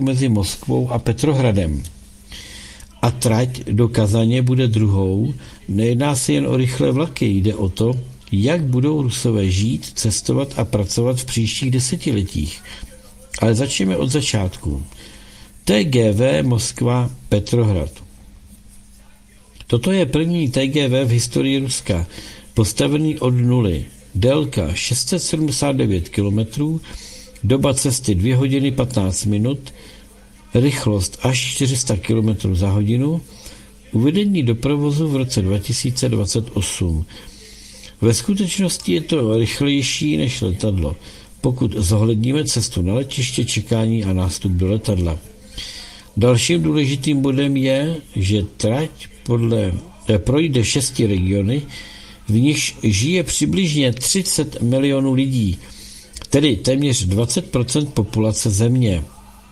mezi Moskvou a Petrohradem. A trať do Kazaně bude druhou. Nejedná se jen o rychlé vlaky, jde o to, jak budou Rusové žít, cestovat a pracovat v příštích desetiletích. Ale začneme od začátku. TGV Moskva Petrohrad. Toto je první TGV v historii Ruska, postavený od nuly. Délka 679 km, doba cesty 2 hodiny 15 minut, rychlost až 400 km za hodinu, uvedení do provozu v roce 2028. Ve skutečnosti je to rychlejší než letadlo, pokud zohledníme cestu na letiště, čekání a nástup do letadla. Dalším důležitým bodem je, že trať projde 6 regiony, v nichž žije přibližně 30 milionů lidí, tedy téměř 20% populace země.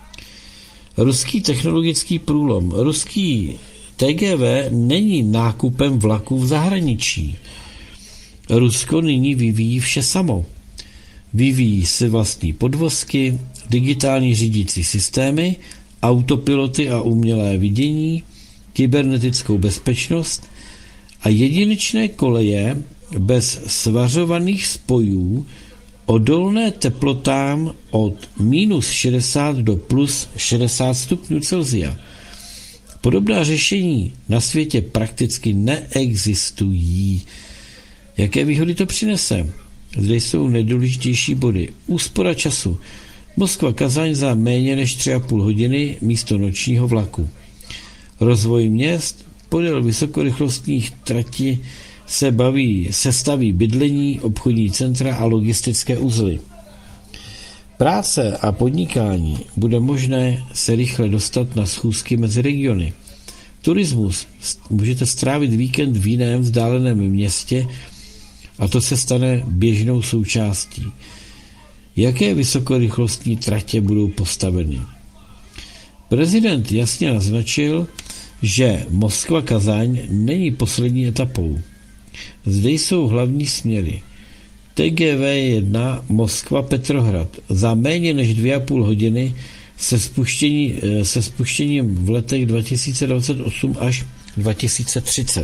Ruský technologický průlom. Ruský TGV není nákupem vlaků v zahraničí. Rusko nyní vyvíjí vše samo. Vyvíjí si vlastní podvozky, digitální řídící systémy, autopiloty a umělé vidění, kybernetickou bezpečnost a jedinečné koleje bez svařovaných spojů, odolné teplotám od -60 do +60 stupňů Celsia. Podobná řešení na světě prakticky neexistují. Jaké výhody to přinese? Zde jsou nejdůležitější body. Úspora času. Moskva-Kazaň za méně než 3,5 hodiny místo nočního vlaku. Rozvoj měst podél vysokorychlostních trati se staví bydlení, obchodní centra a logistické uzly. Práce a podnikání bude možné se rychle dostat na schůzky mezi regiony. Turismus. Můžete strávit víkend v jiném vzdáleném městě a to se stane běžnou součástí. Jaké vysokorychlostní tratě budou postaveny? Prezident jasně naznačil, že Moskva-Kazaň není poslední etapou. Zde jsou hlavní směry. TGV 1 Moskva-Petrohrad za méně než 2,5 hodiny se spuštěním v letech 2028 až 2030.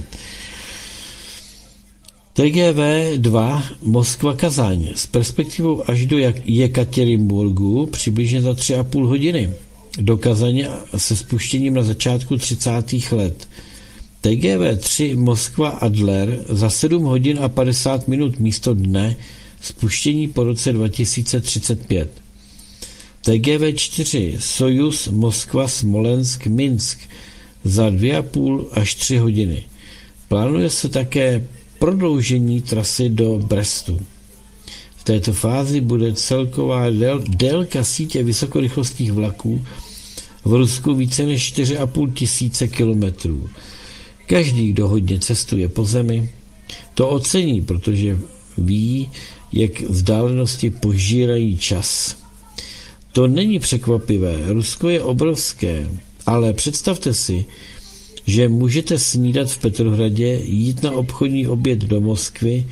TGV 2 Moskva-Kazaň s perspektivou až do Jekatěrinburgu přibližně za 3,5 hodiny. Do Kazaně se spuštěním na začátku 30. let. TGV 3 Moskva-Adler za 7 hodin a 50 minut místo dne, spuštění po roce 2035. TGV 4 Sojuz Moskva-Smolensk-Minsk za 2,5 až 3 hodiny. Plánuje se také prodloužení trasy do Brestu. V této fázi bude celková délka sítě vysokorychlostních vlaků v Rusku více než 4,5 tisíce kilometrů. Každý, kdo hodně cestuje po zemi, to ocení, protože ví, jak vzdálenosti požírají čas. To není překvapivé. Rusko je obrovské, ale představte si, že můžete snídat v Petrohradě, jít na obchodní oběd do Moskvy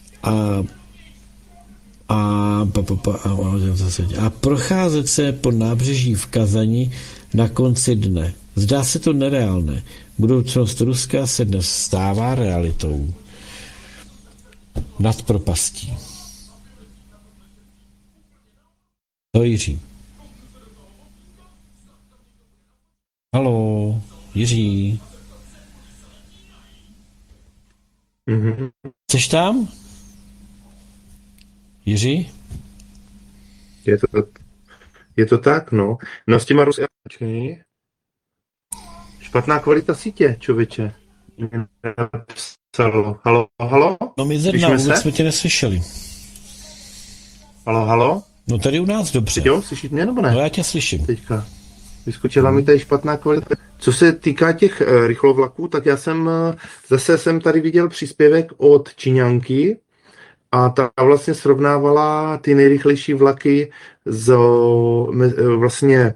a procházet se po nábřeží v Kazani na konci dne. Zdá se to nereálné. Budoucnost Ruska se dnes stává realitou. Nad propastí. To Jiří. Haló, Jiří. Jseš tam? Jiří? Je to tak, no. No s těma Rusy... Špatná kvalita sítě, člověče. Halo? No my zedna, vůbec jsme tě neslyšeli. Halo? No tady u nás dobře. Jo, slyšíš mě nebo ne? No já tě slyším. Teďka. Vyskočila mi tady špatná kvalita. Co se týká těch rychlovlaků, tak já jsem tady viděl příspěvek od Číňanky a ta vlastně srovnávala ty nejrychlejší vlaky vlastně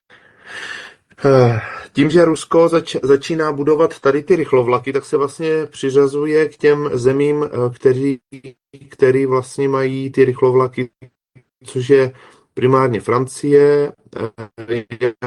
tím, že Rusko začíná budovat tady ty rychlovlaky, tak se vlastně přiřazuje k těm zemím, který vlastně mají ty rychlovlaky, což je primárně Francie,